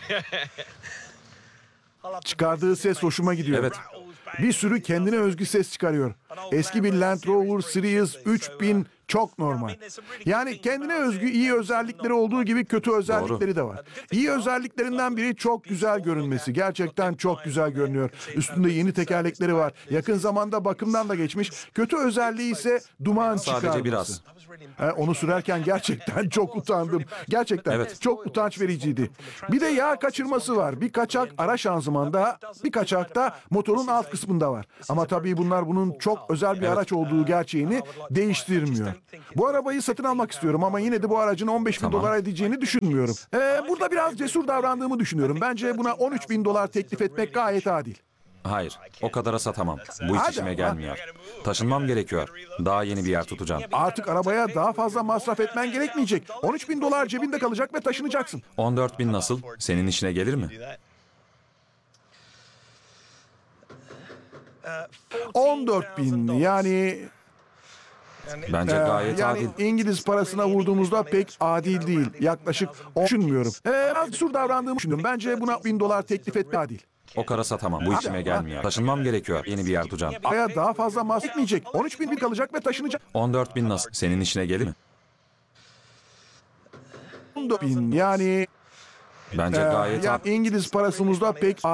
Çıkardığı ses hoşuma gidiyor. Evet. Bir sürü kendine özgü ses çıkarıyor. Eski bir Land Rover Series 3000 çok normal. Yani kendine özgü iyi özellikleri olduğu gibi kötü özellikleri de var. İyi özelliklerinden biri çok güzel görünmesi. Gerçekten çok güzel görünüyor. Üstünde yeni tekerlekleri var. Yakın zamanda bakımdan da geçmiş. Kötü özelliği ise duman Sadece çıkarması. biraz. Onu sürerken gerçekten çok utandım. Gerçekten Evet. çok utanç vericiydi. Bir de yağ kaçırması var. Bir kaçak ara şanzımanda, bir kaçak da motorun alt kısmında var. Ama tabii bunun çok özel bir araç olduğu gerçeğini değiştirmiyor. Bu arabayı satın almak istiyorum ama yine de bu aracın 15 bin Tamam. dolar edeceğini düşünmüyorum. Burada biraz cesur davrandığımı düşünüyorum. Bence buna 13 bin dolar teklif etmek gayet adil. Hayır, o kadara satamam. Bu hiç Hadi işime ama. gelmiyor. Taşınmam gerekiyor. Daha yeni bir yer tutacağım. Artık arabaya daha fazla masraf etmen gerekmeyecek. 13 bin dolar cebinde kalacak ve taşınacaksın. 14 bin nasıl? Senin işine gelir mi? 14 bin yani... Bence gayet yani adil. İngiliz parasına vurduğumuzda pek adil değil. Yaklaşık düşünmüyorum. Az sur davrandığımı düşünüyorum. Bence buna 1000 dolar teklif etme adil. O kara satamam. Bu işime gelmiyor. Taşınmam gerekiyor. Yeni bir yer tutacağım. Aya daha fazla mas etmeyecek. 13 bin kalacak ve taşınacak. 14 bin nasıl? Senin işine gelir mi? 14 bin yani... Bence gayet yani İngiliz parasımızda pek